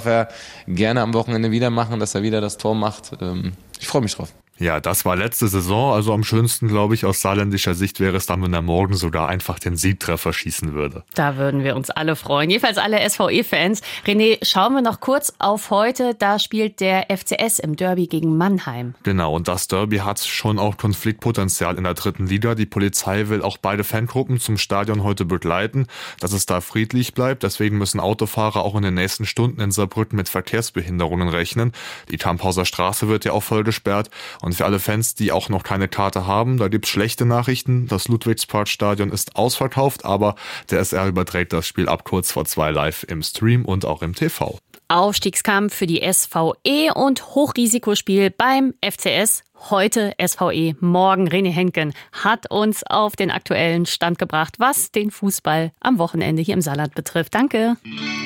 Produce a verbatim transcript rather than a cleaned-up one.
darf er gerne am Wochenende wieder machen, dass er wieder das Tor macht. Ähm, ich freue mich drauf. Ja, das war letzte Saison, also am schönsten, glaube ich, aus saarländischer Sicht wäre es dann, wenn er morgen sogar einfach den Siegtreffer schießen würde. Da würden wir uns alle freuen, jedenfalls alle S V E-Fans. René, schauen wir noch kurz auf heute, da spielt der F C S im Derby gegen Mannheim. Genau, und das Derby hat schon auch Konfliktpotenzial in der dritten Liga. Die Polizei will auch beide Fangruppen zum Stadion heute begleiten, dass es da friedlich bleibt. Deswegen müssen Autofahrer auch in den nächsten Stunden in Saarbrücken mit Verkehrsbehinderungen rechnen. Die Kamphauser Straße wird ja auch voll gesperrt. Und für alle Fans, die auch noch keine Karte haben, da gibt's schlechte Nachrichten. Das Ludwigsparkstadion ist ausverkauft, aber der S R überträgt das Spiel ab kurz vor zwei live im Stream und auch im T V. Aufstiegskampf für die S V E und Hochrisikospiel beim F C S. Heute S V E, morgen René Henken hat uns auf den aktuellen Stand gebracht, was den Fußball am Wochenende hier im Saarland betrifft. Danke.